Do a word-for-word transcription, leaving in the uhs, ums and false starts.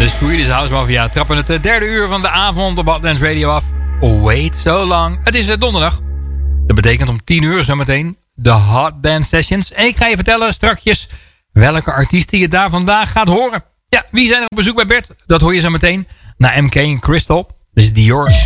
De Swedish House Mafia trappen het derde uur van de avond op Hot Dance Radio af. Wait so long. Het is donderdag. Dat betekent om tien uur zometeen de Hot Dance Sessions. En ik ga je vertellen strakjes welke artiesten je daar vandaag gaat horen. Ja, wie zijn er op bezoek bij Bert? Dat hoor je zo meteen. Na M K en Crystal. Dit is Dior.